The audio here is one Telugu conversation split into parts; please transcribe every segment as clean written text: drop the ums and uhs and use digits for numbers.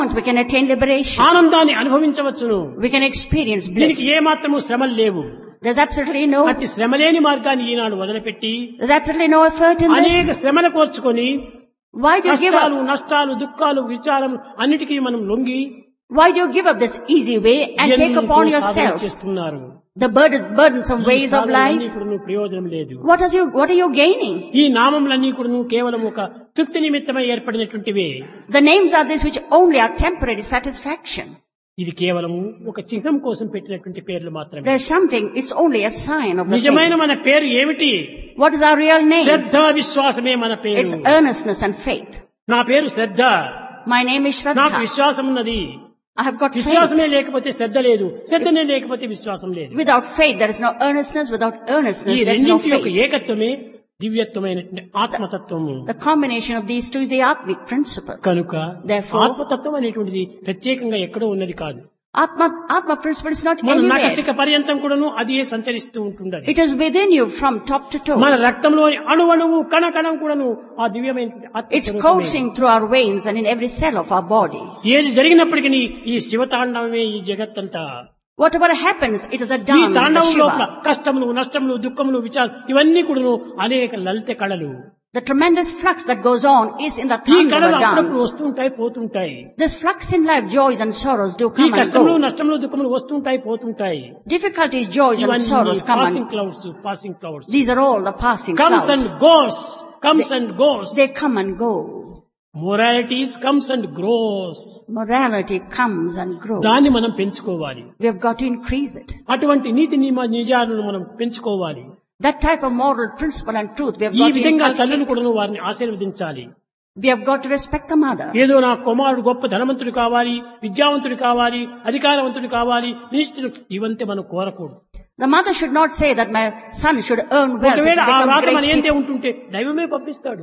want, we can attain liberation. ఆనందాన్ని అనుభవించవచ్చును. We can experience దీనికి bliss. ఏ మాత్రము శ్రమలు లేవు. There's absolutely no, అట్టి శ్రమలేని మార్గాన్ని ఈనాడు వదిలిపెట్టి there's absolutely no effort in అనేక this. శ్రమలు కోర్చుకొని Why do you give కష్టాలు, up? నష్టాలు, దుఃఖాలు, విచారం అన్నిటికీ మనం లొంగి Why do you give up this easy way and take ఎంతో upon సాధన yourself చేస్తున్నారు. the burdensome ఈ ways of సాధనలన్నీ life? కూడా ప్రయోజనం లేదు. What are you gaining? ఈ నామములన్నీ కూడా కేవలం ఒక తృప్తి నిమిత్తమై ఏర్పడినటువంటివే. The names are these which only are temporary satisfaction. ఇది కేవలం ఒక చిహ్నం కోసం పెట్టినటువంటి పేర్లు మాత్రమే. There's something, it's only a sign of the నిజమైన thing. మన పేరు ఏమిటి? What is our real name? శ్రద్ధ, విశ్వాసమే మన పేరు. It's earnestness and faith. నా పేరు శ్రద్ధ. My name is నాకు Shraddha. విశ్వాసం ఉన్నది. I have got faith. విశ్వాసమే లేకపోతే శ్రద్ధ లేదు, శ్రద్ధనే లేకపోతే విశ్వాసం లేదు. Without faith there is no earnestness. Without ఈ earnestness there is no రెండింటి యొక్క faith. ఏకత్వమే దివ్యత్వమైనటువంటి ఆత్మతత్వము. The combination of these two is the Atmic principle. కనుక Therefore, ఆత్మతత్వం అనేటువంటిది ప్రత్యేకంగా ఎక్కడో ఉన్నది కాదు. Atma principle is not మన anywhere. నఖశిఖ పర్యంతం కూడాను అది సంచరిస్తూ ఉంటుండది. It is within you from top to toe. మన రక్తంలోని అణువణువు కణకణం కూడాను ఆ దివ్యమైనటువంటి ఆత్మ It's స్వరూపమే. coursing through our veins and in every cell of our body. ఏది జరిగినప్పటికీ ఈ శివతాండవమే ఈ జగత్తంతా. Whatever happens, it is a ఈ dance of the తాండవం లోపల Shiva. కష్టములు, నష్టములు, దుఃఖములు, విచారం ఇవన్నీ కూడాను అనేక లలిత కళలు. The tremendous flux that goes on is in the ఈ కళలు Thandava అప్పుడప్పుడు dance. వస్తుంటాయి, పోతుంటాయి. This flux in life, joys and sorrows do ఈ come and కష్టములు, go. నష్టములు, దుఃఖములు వస్తుంటాయి, పోతుంటాయి. Difficulties, joys and ఇవన్నీ sorrows come passing and clouds, passing clouds. these are all the passing comes and clouds. Goes, comes and goes. They come and go. Moralities comes and grows. Morality comes and grows. దాన్ని మనం పెంచుకోవాలి. We have got to increase it. అటువంటి నీతి నిజాలను మనం పెంచుకోవాలి. That type of moral principle and truth we have ఈ got to విధంగా తల్లులు inculcate. కూడా వారిని ఆశీర్వదించాలి. We have got to respect the mother. ఏదో నా కుమారుడు గొప్ప ధనవంతుడు కావాలి, విద్యావంతుడు కావాలి, అధికారవంతుడు కావాలి, మినిస్టర్ ఇవంతే మనం కోరకూడదు. The mother should not say that my son should earn wealth to ఒకవేళ ఆ become రాత మన great ఏంటే people. ఉంటుంటే దైవమే పంపిస్తాడు.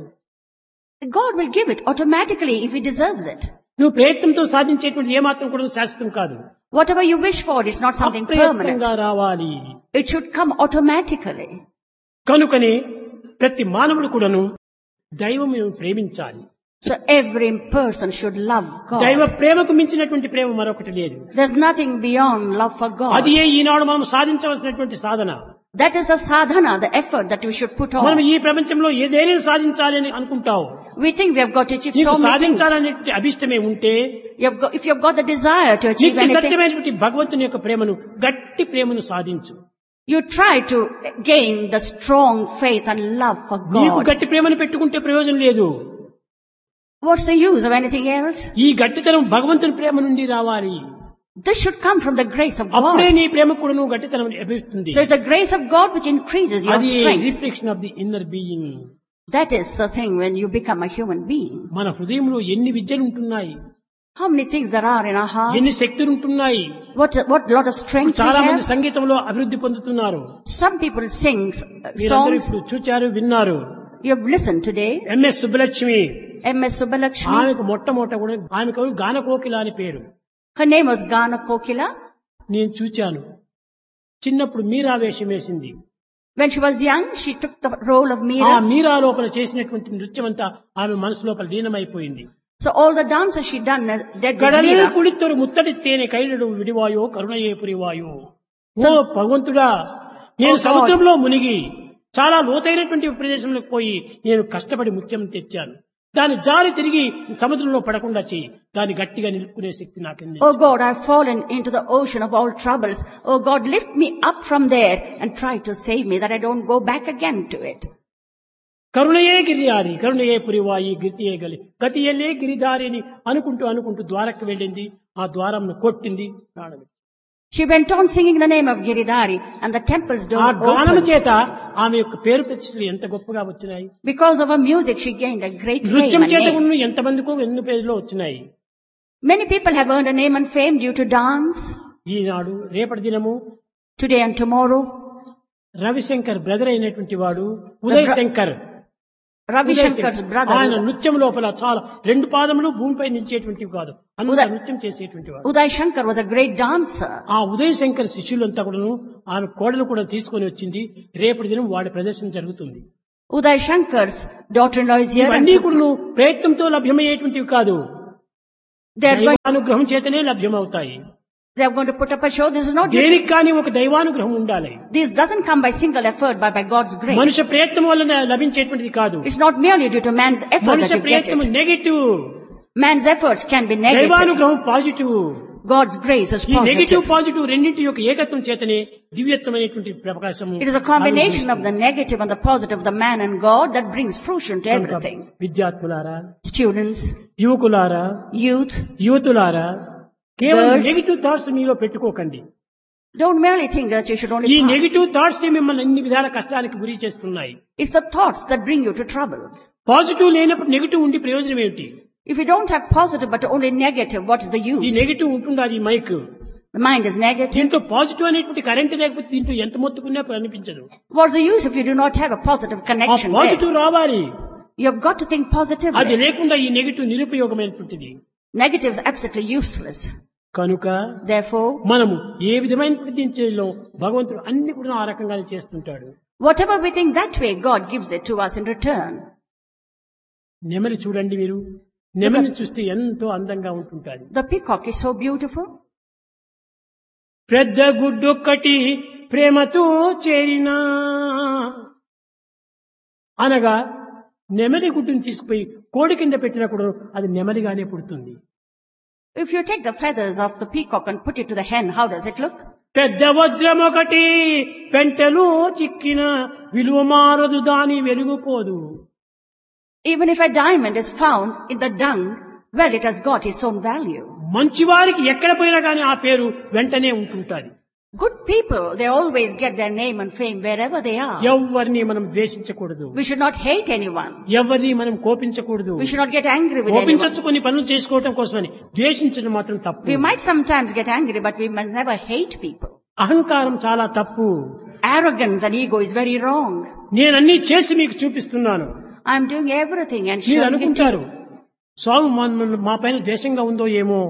God will give it automatically if he deserves it. నువ్వు ప్రయత్నంతో సాధించేటువంటి ఏ మాత్రం కూడా శాశ్వతం కాదు. Whatever you wish for is not something permanent. అప్రయత్నంగా రావాలి. It should come automatically. కనుకనే ప్రతి మానవుడు కూడాను దైవం ప్రేమించాలి. So every person should love దైవ God. ప్రేమకు మించినటువంటి ప్రేమ మరొకటి లేదు. There's nothing beyond love for అది God. ఈనాడు మనం సాధించవలసినటువంటి సాధన. That is the sadhana, the effort that we should put మనం on. ఈ ప్రపంచంలో ఏదైనా సాధించాలి అని అనుకుంటావు. We think we have got to achieve నీకు so many things. సాధించాలనే అభిష్టమే ఉంటే If you have got the desire to achieve నిత్య anything, సత్యమైనటువంటి భగవంతుని యొక్క ప్రేమను, గట్టి ప్రేమను సాధించు. you try to gain the strong faith and love for నీకు God. గట్టి ప్రేమను పెట్టుకుంటే ప్రయోజనం లేదు. What's the use of anything else? ఈ గట్టితనం భగవంతుని ప్రేమ నుండి రావాలి. This should come from the grace of అప్పుడే God. నీ ప్రేమ కూడా నువ్వు గట్టితనం లభిస్తుంది. So it's the grace of God which increases your అది strength. Reflection of the inner being. That is the thing when you become a human being. మన హృదయంలో ఎన్ని విద్యలు ఉంటున్నాయి, How many things there are in our heart? ఎన్ని శక్తులు ఉంటున్నాయి. What lot of strength we చాలా మంది have. సంగీతంలో అభివృద్ధి పొందుతున్నారు. Some people sing మీరందరూ songs. ఇప్పుడు చూచారు, విన్నారు. You have listened today. MS Subbalakshmi, M.S. Subbalakshmi. ఆమెకు మొట్టమొదట కూడా ఆమెకు గానకోకిల అని పేరు. Her name was Gana Kokila. నేను చూచాను. చిన్నప్పుడు మీరా వేషం వేసింది. When she was young, she took the role of ఆ Meera. మీరా లోపల చేసినటువంటి నృత్యం అంతా ఆమె మనసు లోపల లీనమైపోయింది. So all the dances she done, that was గడలే Meera. కుడితోరు ముత్తడి తేనె కైలడు విడివాయో కరుణయే పురివాయో. ఓ భగవంతుడా, నేను Oh God. సముద్రంలో మునిగి చాలా లోతైనటువంటి ప్రదేశంలోకి పోయి నేను కష్టపడి ముత్యం తెచ్చాను. దాని జారి తిరిగి సముద్రంలో పడకుండా చెయ్యి. దాన్ని గట్టిగా నిలుపుకునే శక్తి నాకెందుకు? Oh God, I've fallen into the ocean of all troubles. Oh God, lift me up from there and try to save me that I don't go back again to it. కరుణయే Giridhari కరుణయే పురివాయి గతియే గతియలే Giridhari అని అనుకుంటూ ద్వారకు వెళ్ళింది. ఆ ద్వారంను కొట్టింది, ప్రాణం. She went on singing the name of Giridhari and the temple's ఆ door గానం opened. చేత ఆమె యొక్క పేరు ప్రతిష్టలు ఎంత గొప్పగా వచ్చినాయి. Because of her music, she gained a great fame నృత్యం and చేత name. కూడా ఎంతమందికో ఎన్ని పేర్లు వచ్చినాయి. Many people have earned a name and fame due to dance. ఈనాడు రేపటి దినము Today and tomorrow, Ravishankar brother అయినటువంటి వాడు Uday Shankar, Ravi Shankar's brother, ఆయన నృత్యం లోపల చాలా 2 పాదములు భూమిపై నిలిచేటువంటివి కాదు, అంత ఉదయ్- నృత్యం చేసేటువంటి వాడు. Uday Shankar was a great dancer. ఆ ఉదయ్ శంకర్ శిష్యులంతా కూడాను ఆమె కోడలు కూడా తీసుకొని వచ్చింది. రేపటి దినం వాడి ప్రదర్శన జరుగుతుంది. Uday Shankar's daughter-in-law is here. ఇవన్నీ And కూడాను ప్రయత్నంతో లభ్యమయ్యేటువంటివి కాదు. దైవానుగ్రహం చేతనే లభ్యమవుతాయి. They are going to put up a show. This is not. దేనికి కానీ ఒక దైవానుగ్రహం ఉండాలి. This doesn't come by single effort, but by God's grace. మనుష్య ప్రయత్నం వల్ల లభించేటువంటిది కాదు. It's not merely due to man's effort that మనుష్య you get ప్రయత్నం it. Negative. Man's efforts can be negative. దైవానుగ్రహం పాజిటివ్. God's grace is ఈ నెగటివ్ positive. పాజిటివ్ రెండింటి యొక్క ఏకత్వం చేతనే దివ్యత్వమైనటువంటి ప్రకాశం. It is a combination of the negative and the positive, the man and God, that brings fruition to everything. విద్యార్థులారా, Students, యువకులారా, youth, యువతులారా, కేవలం Girls. నెగటివ్ థాట్స్ మీలో పెట్టుకోకండి. don't merely think that you should only ఈ pass. నెగటివ్ థాట్స్ మిమ్మల్ని అన్ని విధాల కష్టానికి గురి చేస్తున్నాయి. It's the thoughts that bring you to trouble. Positive లేనప్పుడు నెగటివ్ ఉండి ప్రయోజనం ఏమిటి? If you don't have positive but only negative, what is the ఈ use? నెగటివ్ ఉంటుంది, అది mic. The mind is negative. దీంట్లో పాజిటివ్ అనేటువంటి కరెంట్ లేకపోతే దీంట్లో ఎంత మొత్తుకున్నా అనిపించదు. What's the use if you do not have a positive ఆ connection there? పాజిటివ్ రావాలి. You have got to think అది positively. లేకుండా ఈ negative నిరుపయోగమైనటువంటిది. Negative is absolutely useless. కనుక Therefore, మనము ఏ విధమైన దీంట్లో భగవంతుడు అన్ని కూడా ఆ రకంగానే చేస్తుంటాడు. whatever we think that way, God gives it to us in return. నెమలి చూడండి మీరు, నెమలిని చూస్తే ఎంతో అందంగా ఉంటుంటాది. The peacock is so beautiful. పెద్ద గుడ్డొక్కటి ప్రేమతో చేరినా అనగా నెమలి గుడ్డుని తీసుకుపోయి కోడి కింద పెట్టినప్పుడు అది నెమలిగానే పుడుతుంది. If you take the feathers of the peacock and put it to the hen, how does it look? పెద్ద వజ్రం ఒకటి పెంటలో చిక్కిన విలువ మారదు, దాని వెలుగుపోదు. Even if a diamond is found in the dung, well, it has got its own value. మంచివారికి ఎక్కడ పోయినా కానీ ఆ పేరు వెంటనే ఉంటుంటాది. Good people, they always get their name and fame wherever they are. ఎవరిని మనం ద్వేషించకూడదు, We should not hate anyone. ఎవరిని మనం కోపించకూడదు. We should not get angry with anyone. కోపించచ్చు కొన్ని పనులు చేసుకోవటం కోసమని, ద్వేషించడం మాత్రం తప్పు. We might sometimes get angry, but we must never hate people. అహంకారం చాలా తప్పు. Arrogance and ego is very wrong. నేను అన్ని చేసి మీకు చూపిస్తున్నాను. I'm doing everything and మీరు showing it to అనుకుంటారు you. స్వామి మా పైన ద్వేషంగా ఉందో ఏమో,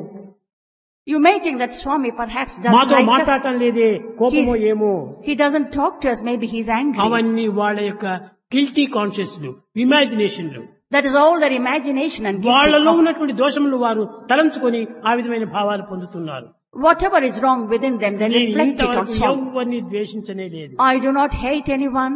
You may think that Swami perhaps doesn't మాతో like us. మాట్లాడటం లేదే, కోపమో ఏమో. He doesn't talk to us, maybe he's angry. అవన్నీ వాళ్ళ యొక్క guilty కాన్షియస్లు, ఇమాజినేషన్లు, That is all their imagination and guilty వాళ్ళలో conscience. ఉన్నటువంటి దోషములు వారు తలంచుకొని ఆ విధమైన భావాలు పొందుతున్నారు. Whatever is wrong within them, they నేను reflect it on ఇంతవరకు Swami. ఎవరిని ద్వేషించనే లేదు, I do not hate anyone.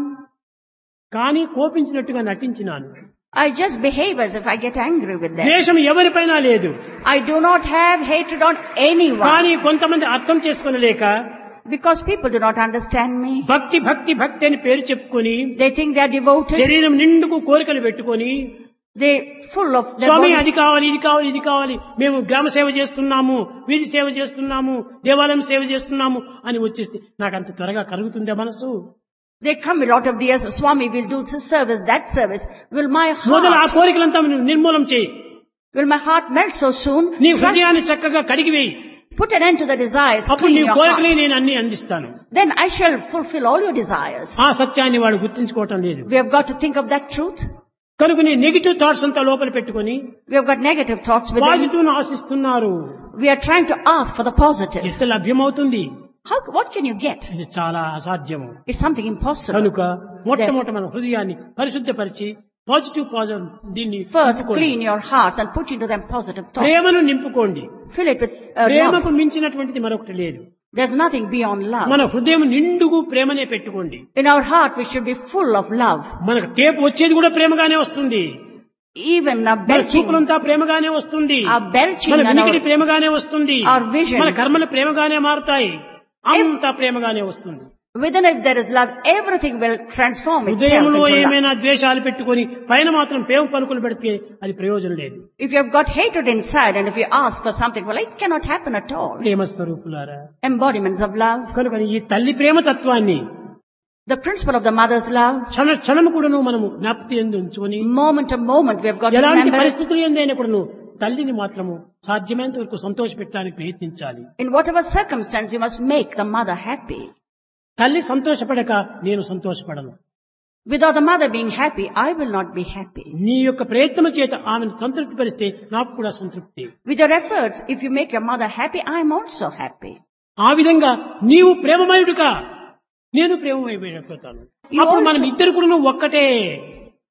కానీ కోపించినట్టుగా నటించినాను. I just behave as if I get angry with them. ద్వేషం ఎవరిపైనా లేదు, I do not have hatred on anyone. కానీ కొంతమంది అర్థం చేసుకోలేక Because people do not understand me. భక్తి భక్తి భక్తి అని పేరు చెప్పుకొని They think they are devoted. శరీరం నిండుకు కోరికలు పెట్టుకొని They full of their Swamy bodies. అది కావాలి, ఇది కావాలి, ఇది కావాలి, మేము గ్రామ సేవ చేస్తున్నాము, వీధి సేవ చేస్తున్నాము, దేవాలయం సేవ చేస్తున్నాము అని వచ్చేస్తే నాకు అంత త్వరగా కలుగుతుందే మనసు? They come a lot of years. Swami will do this service, that service. Will my మొదలు ఆ heart, కోరికలంతా నిర్మూలం చేయి. will my heart melt so soon? నీ Trust- హృదయాన్ని చక్కగా కడిగివేయి. Put an end to the desires. అప్పుడు Clean నీ your కోరికలే heart. నేను అన్ని అందిస్తాను. Then I shall fulfill all your desires. ఆ సత్యాన్ని వాడు గుర్తించుకోవటం లేదు. We have got to think of that truth. కనుక నీ నెగిటివ్ థాట్స్ అంతా లోపల పెట్టుకొని We have got negative thoughts within. Positive ను ఆశిస్తున్నారు. We are trying to ask for the positive. ఎంత లభ్యమవుతుంది? What can you get? ఇది చాలా అసాధ్యము. It's something impossible. కనుక మొట్టమొదట మన హృదయాన్ని పరిశుద్ధపరిచి పాజిటివ్ దీన్ని First, నింపుకోండి. clean your hearts and put into them positive thoughts. ప్రేమను నింపుకోండి. Fill it with love. ప్రేమకు మించినటువంటిది మరొకటి లేదు. There's nothing beyond love. మన హృదయం నిండుగు ప్రేమనే పెట్టుకోండి. In our heart, we should be full of love. మనకు తేపు వచ్చేది కూడా ప్రేమగానే వస్తుంది. Even our మన belching, చూపులంతా ప్రేమగానే వస్తుంది. our belching మన and వినికిడి our, ప్రేమగానే వస్తుంది. our vision. మన కర్మలు ప్రేమగానే మారుతాయి. అంతా ప్రేమగానే వస్తుంది. within if there is love, everything will transform itself హృదయంలో into love. ఏమైనా ద్వేషాలు పెట్టుకొని పైన మాత్రం ప్రేమ పలుకులు పెడితే అది ప్రయోజనం లేదు. If you have got hatred inside and if you ask for something, well, it cannot happen at all. ప్రేమ స్వరూపులారా, Embodiments of love. కనుక ఈ తల్లి ప్రేమ తత్వాన్ని The principle of the mother's love. క్షణము కూడాను మనము జ్ఞాపకం ఎందు ఉంచుకొని Moment to moment, we have got to ఎలాంటి remember it. పరిస్థితులు ఎందైనా కూడాను తల్లిని మాత్రము సాధ్యమైనంత వరకు సంతోష పెట్టడానికి ప్రయత్నించాలి. In whatever circumstance, you must make the mother happy. తల్లి సంతోషపడక నేను సంతోషపడను. Without the mother being happy, I will not be happy. నీ యొక్క ప్రయత్నం చేత ఆమెను సంతృప్తి పరిస్తే నాకు కూడా సంతృప్తి. With your efforts, if you make your mother happy, I am also happy. ఆ విధంగా నీవు ప్రేమమయుడుగా నేను ప్రేమమైపోతాను. అప్పుడు మనం ఇద్దరు కూడా ఒక్కటే.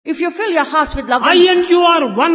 If you fill your hearts with love, I and you are one.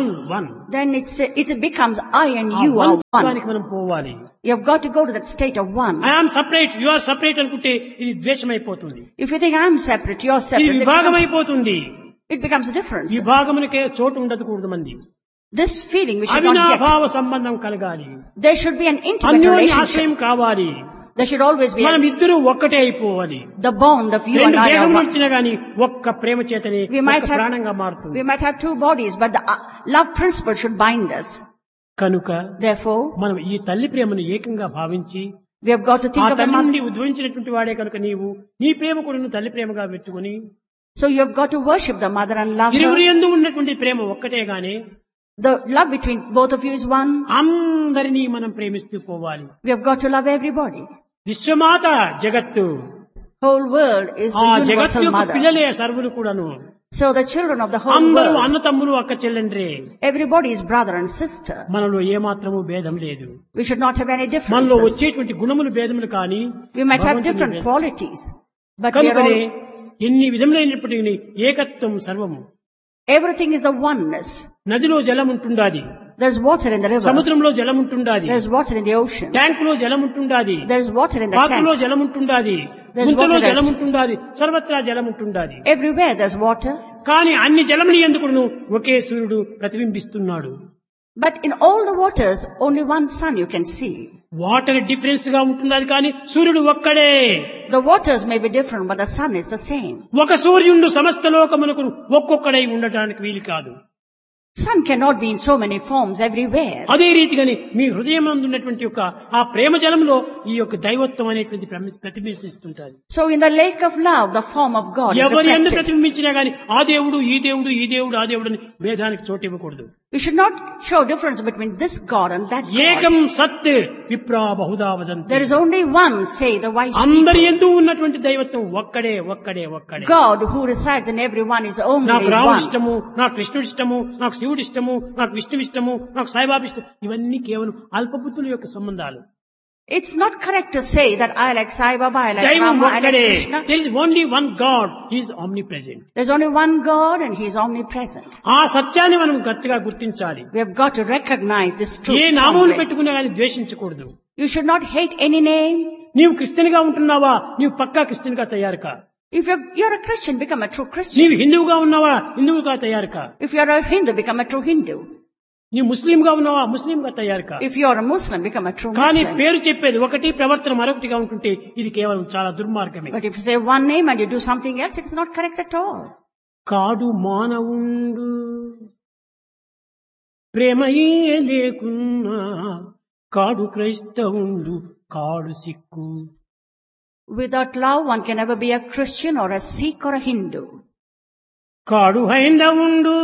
then it becomes I and ఆ you are one. దానికి మనం పోవాలి. You have got to go to that state of one. I am separate, you are separate అనుకుంటే ఇది ద్వేషం అయిపోతుంది. If you think I am separate, you are ఇది separate, విభాగం అయిపోతుంది. it becomes a difference. ఈ భాగమునకే చోటు ఉండకూడదు మంది. This feeling we should not get. అవినాభావ సంబంధం కలగాలి. There should be an intimate అన్యోన్య relationship. ఆశ్రయం కావాలి. There should always be మనం ఇద్దరు ఒక్కటే అయిపోవాలి. the bond of you and రెండు I are దేహం one. వచ్చినా గాని ఒక్క ప్రేమ చేతనే ఒక్క ప్రాణంగా మారుతుంది. We might have two bodies, but the love principle should bind us. కనుక Therefore, మనం ఈ తల్లి ప్రేమను ఏకంగా భావించి we have got to ఆ think of the తల్లి mother. నుండి ఉద్భవించినటువంటి వాడే కనుక నీవు నీ ప్రేమ కూడా తల్లి ప్రేమగా పెట్టుకుని So you have got to worship the mother and love ఇరువురి her. యందు ఉన్నటువంటి ప్రేమ ఒక్కటే గాని The love between both of you is one. అందరినీ మనం ప్రేమిస్తూ పోవాలి. We have got to love everybody. విశ్వమాత జగత్తు, Whole world is ఆ the జగత్తు universal యొక్క mother. పిల్లలే సర్వులు కూడాను. So the children of the whole అందరూ world, అన్న తమ్ములు అక్క చెల్లెండ్రే. everybody is brother and sister. మనలో ఏమాత్రము భేదం లేదు. We should not have any మనలో differences. వచ్చేటువంటి గుణములు భేదములు కానీ We might have భగవంతుని different భేదం. qualities, but we are కనుకనే all, ఎన్ని విధములైనప్పటికీ ఏకత్వం సర్వము. everything is the oneness. నదిలో జలం ఉంటుండాది, There's water in the river. సముద్రంలో జలం ఉంటుండాది, There's water in the ocean. ట్యాంకులో జలం ఉంటుండాది, There's water in the పాత్రలో tank. జలం ఉంటుండాది, There's గుంతలో water జలం as- ఉంటుండాది, సర్వత్రా జలం ఉంటుండాది. Everywhere there's water. కానీ అన్ని జలముని ఎందుకును ఒకే సూర్యుడు ప్రతిబింబిస్తున్నాడు. But in all the waters, only one sun you can see. Water difference గా ఉంటున్నది కానీ సూర్యుడు ఒక్కడే. The waters may be different, but the sun is the same. ఒక సూర్యుడు సమస్త లోకమునకు ఒక్కొక్కడై ఉండటానికి వీలు కాదు. Sun cannot be in so many forms everywhere. అదే రీతిగానే మీ హృదయం ఉన్నటువంటి యొక్క ఆ ప్రేమ జలంలో ఈ యొక్క దైవత్వం అనేటువంటి ప్రతిబింబిస్తుంటారు. So in the lake of love, the form of God is ఎవరి ఎందు reflected. ప్రతిబింబించినా గాని ఆ దేవుడు ఈ దేవుడు ఈ దేవుడు ఆ దేవుడు అని భేదానికి చోటు ఇవ్వకూడదు. We should not show difference between this God and that ఏకం God. సత్ విప్రా Bahuda వదంతి. There is only one, say the wise అందరి people. ఎందు ఉన్నటువంటి దైవత్వం ఒక్కడే ఒక్కడే ఒక్కడే. God who resides in everyone is only నాకు రాముడు one. ఇష్టము, నాకు కృష్ణుడు ఇష్టము, నాకు శివుడు ఇష్టము, నాకు విష్ణువు ఇష్టము, నాకు సాయిబాబా ఇష్టం, ఇవన్నీ కేవలం అల్పబుద్ధుల యొక్క సంబంధాలు. It's not correct to say that I like Sai Baba, I like దైవం Rama, I like ఒక్కడే. Krishna. There is only one God. He is omnipresent. There's only one God and He is omnipresent. ఆ సత్యాన్ని మనం గట్టిగా గుర్తించాలి. We have got to recognize this A truth. నామములు firmly. పెట్టుకున్నా కానీ ద్వేషించకూడదు. You should not hate any name. నీవు క్రిస్టియన్ గా ఉంటున్నావా, నీవు పక్కా క్రిస్టియన్ గా తయారు కా. If you're a Christian, become a true Christian. నీవు హిందువుగా ఉన్నావా, హిందువుగా తయారు కా. If you're a Hindu, become a true Hindu. నీవు ముస్లింగా ఉన్నావా, ముస్లింగా తయారు కా. If you're a Muslim, become a true కానీ Muslim. పేరు చెప్పేది ఒకటి, ప్రవర్తన మరొకటిగా ఉంటుంటే ఇది కేవలం చాలా దుర్మార్గమే. But if you say one name and you do something else, it's not correct at all. కాడు మానవుండు ప్రేమయే లేకున్నా, కాడు క్రైస్తవుండు కాడు Sikh. Without love, one can never be a Christian or a Sikh or a Hindu. కాడు హైందవుండు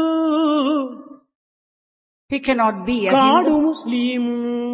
He cannot be a కాడు Hindu. Muslim.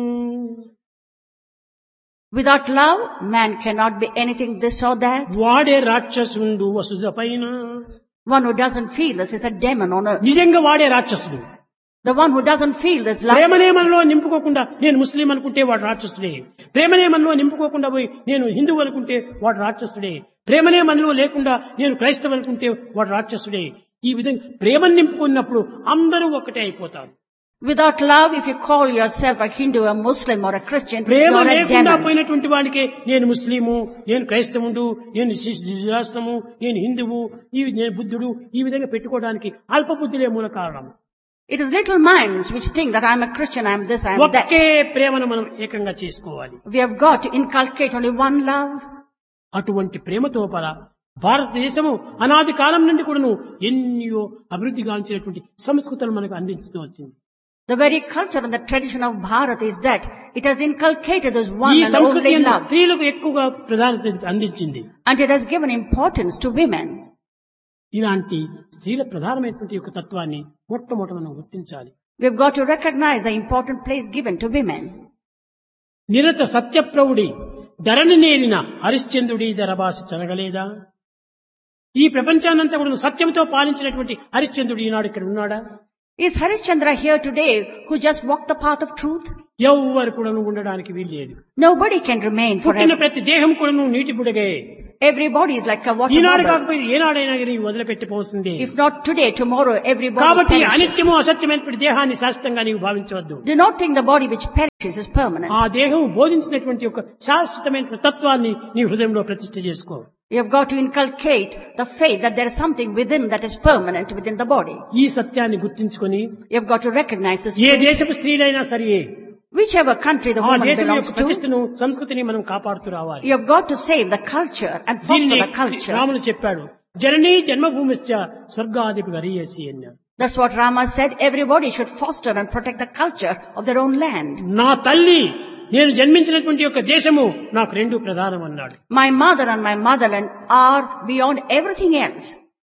Without love, man cannot be anything this or that. వాడే రాక్షసుండు వసుధ పైన. One who doesn't feel this is a demon on earth. నిజంగా వాడే రాక్షసుడు. The one who doesn't feel this love, ప్రేమనే మనలో నింపుకోకుండా నేను ముస్లిం అనుకుంటే వాడు రాక్షసుడే. ప్రేమనే మనలో నింపుకోకుండా పోయి నేను హిందువు అనుకుంటే వాడు రాక్షసుడే. ప్రేమనే మనలో లేకుండా నేను క్రైస్తవు అనుకుంటే వాడు రాక్షసుడే. ఈ విధంగా ప్రేమను నింపుకున్నప్పుడు అందరూ ఒకటే అయిపోతారు. without love, if you call yourself a Hindu, a Muslim or a Christian, Prema you're a లేకుండా demon. పోయినటువంటి వాడికే నేను ముస్లిము, నేను క్రైస్తవుడు, నేను శాస్త్రము, నేను హిందువు, నేను బుద్ధుడు, ఈ విధంగా పెట్టుకోవడానికి అల్పబుద్ధులే మూల కారణం. It is little minds which think that I'm a Christian, I'm this, I'm that. ఒకే ప్రేమను మనం ఏకంగా చేసుకోవాలి. We have got to inculcate only one love. అటువంటి ప్రేమతో పర భారతదేశము అనాది కాలం నుండి కూడాను ఎన్నో అభివృద్ధి గాంచినటువంటి సంస్కృతులు మనకు అందించుతూ వచ్చింది. The very culture and the tradition of Bharat is that it has inculcated this one ఈ and సంస్కృతి only love. స్త్రీలకు ఎక్కువగా ప్రాధాన్యత అందించింది. And it has given importance to women. ఇలాంటి స్త్రీల ప్రధానమైనటువంటి యొక్క తత్వాన్ని మొట్టమొదట మనం గుర్తించాలి. We've got to recognize the important place given to women. నిరత సత్యప్రౌఢి ధరణి నేలిన హరిశ్చంద్రుడి ధరబాసి చనగలేదా? ఈ ప్రపంచాన్నంతా కూడా సత్యంతో పాలించినటువంటి హరిశ్చంద్రుడు ఈనాడు ఇక్కడ ఉన్నాడా? Is Harishchandra here today who just walked the path of truth? ఎవ్వరు కూడా ఉండడానికి వీలు లేదు. Nobody can remain పుట్టిన forever. ప్రతి దేహం కూడా నీటి బుడగే. Everybody is like a water Eenadu bubble. కాకపోతే ఏనాడైనా కానీ వదిలిపెట్టిపోతుంది. If not today, tomorrow everybody కాబట్టి perishes. అనిత్యము అసత్యమైనటువంటి దేహాన్ని శాశ్వతంగా నీవు భావించవద్దు. Do not think the body which perishes is permanent. ఆ దేహం బోధించినటువంటి ఒక శాశ్వతమైన తత్వాన్ని నీ హృదయంలో ప్రతిష్ఠ చేసుకో. You have got to inculcate the faith that there is something within that is permanent within the body. ఈ సత్యాన్ని గుర్తించుకొని You have got to recognize this. ఏ దేశపు స్త్రీలైనా సరే Whichever country the ఆ woman దేశం belongs యొక్క to, ప్రతిష్టను సంస్కృతిని మనం కాపాడుతూ రావాలి. you have got to save the culture and foster దీన్ని the culture. రాములు చెప్పాడు, జననీ జన్మభూమిశ్చ స్వర్గాదిపి గరీయసి అన్నాడు. That's what Rama said. Everybody should foster and protect the culture of their own land. నా తల్లి నేను జన్మించినటువంటి యొక్క దేశము నాకు రెండు ప్రధానం అన్నాడు. My mother and my motherland are beyond everything else.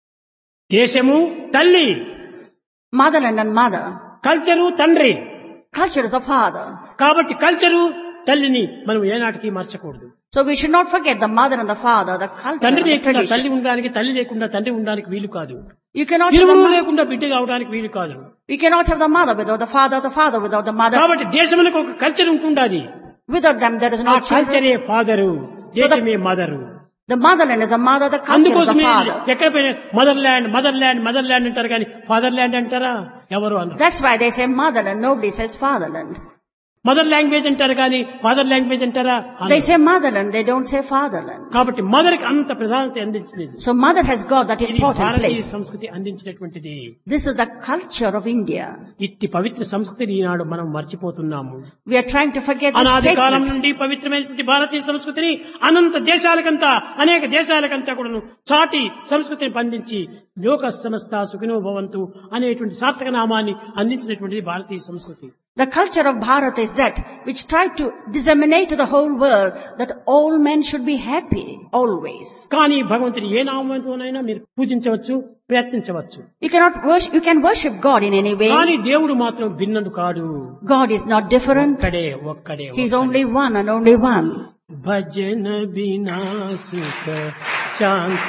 దేశము తల్లి, Motherland and mother. కల్చరు తండ్రి. Culture is a father. కాబట్టి కల్చరు తల్లిని మనం ఏనాటికి మర్చకూడదు. So we should not forget the mother and the father, the culture తండ్రి and the లేకుండా తల్లి tradition. ఉండడానికి, తల్లి లేకుండా తండ్రి ఉండడానికి వీలు కాదు. You cannot have the ఇరువురు mother, లేకుండా బిడ్డ కావడానికి వీలు కాదు. you cannot have the mother without the father without the mother. కాబట్టి దేశమునకు ఒక culture ఉంటుండాది. Without them there is ఆ no children. కల్చరే ఫాదరు, దేశమే mother. The motherland is the mother, the culture is the అందుకోసమే father. ఎక్కడ పోయినా mother land mother land mother land అంటారు కానీ ఫాదర్ ల్యాండ్ అంటారా? ఎవరు అన్నారు? That's why they say motherland, nobody says fatherland. Mother language అంటారు కానీ ఫాదర్ లాంగ్వేజ్ అంటారా? They say motherland, they don't say fatherland. కాబట్టి మదర్ కి అంత ప్రాధాన్యత అందించినది. So mother has got that ఇది important భారతీయ place. సంస్కృతి అందించినటువంటిది. This is the culture of India. ఇట్టి పవిత్ర సంస్కృతిని ఈనాడు మనం మర్చిపోతున్నాము. We are trying to forget the అనాది కాలం sacred. నుండి పవిత్రమైనటువంటి భారతీయ సంస్కృతిని అనంత దేశాలకంతా, అనేక దేశాలకంతా కూడాను చాటి సంస్కృతిని పండించి లోక సమస్త సుఖినో భవంతు అనేటువంటి సార్థక నామాన్ని అందించినటువంటిది భారతీయ సంస్కృతి. The culture of Bharat is that which tried to disseminate to the whole world that all men should be happy always. కానీ భగవంతుని ఏ నామంతోనైనా మీరు పూజించవచ్చు, ప్రయత్నించవచ్చు. You can worship God in any way. కానీ దేవుడు మాత్రం భిన్నుడు కాడు. God is not different. ఒక్కడే He is only one and only one. భజన బినా సుఖ శాంతి